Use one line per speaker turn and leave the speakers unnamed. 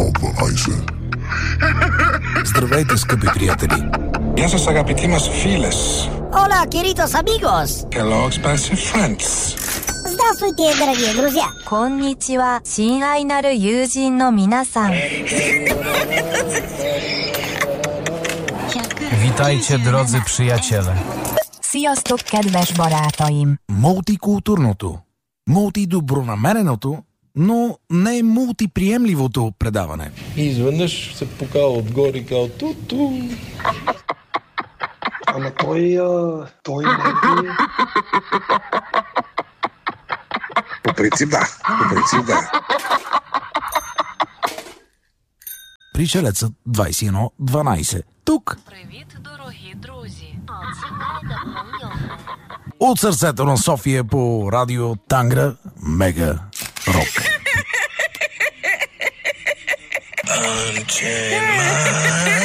Здравейте, скъпи приятели!
Γεια σας αγαπητοί μας φίλες.
Hola, queridos amigos!
Hello, expensive friends.
Здравствуйте, дорогие друзья!
こんにちは、親愛なる友人の皆さん。
Witajcie, drodzy przyjaciele.
Sziasztok, kedves barátaim!
Мултикултурното, мултидобронамереното, но не мултиприемливото предаване.
И изведнъж се покава отгоре и казва ту-ту.
Ама той не е...
По принцип да.
Пришелецът 2112. Тук.
Привіт, дорогі друзі.
От сърцето на София по радио Тангра Мега Рок.
Unchain my